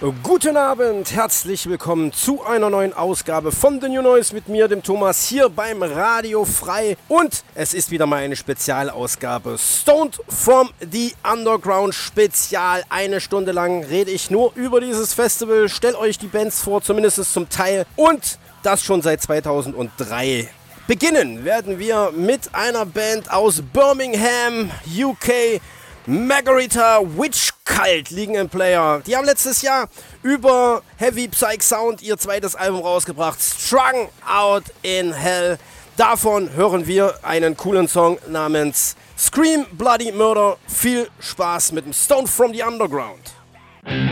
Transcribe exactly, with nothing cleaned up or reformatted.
Guten Abend, herzlich willkommen zu einer neuen Ausgabe von The New Noise mit mir, dem Thomas, hier beim Radio Frei. Und es ist wieder mal eine Spezialausgabe. Stoned from the Underground Spezial. Eine Stunde lang rede ich nur über dieses Festival, stelle euch die Bands vor, zumindest zum Teil. Und das schon seit zweitausenddrei. Beginnen werden wir mit einer Band aus Birmingham, U K. Margarita Witch Cult liegen im Player. Die haben letztes Jahr über Heavy Psych Sound ihr zweites Album rausgebracht, Strung Out in Hell. Davon hören wir einen coolen Song namens Scream Bloody Murder. Viel Spaß mit dem Stoned from the Underground.